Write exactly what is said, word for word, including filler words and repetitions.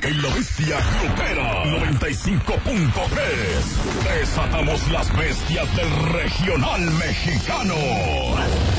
en la bestia grupera noventa y cinco punto tres. Desatamos las bestias del regional mexicano.